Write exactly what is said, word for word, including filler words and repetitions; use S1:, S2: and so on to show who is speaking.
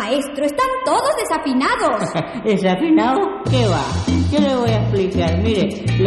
S1: maestro, están todos desafinados.
S2: ¿Desafinados? ¿Qué va? Yo le voy a explicar. Mire,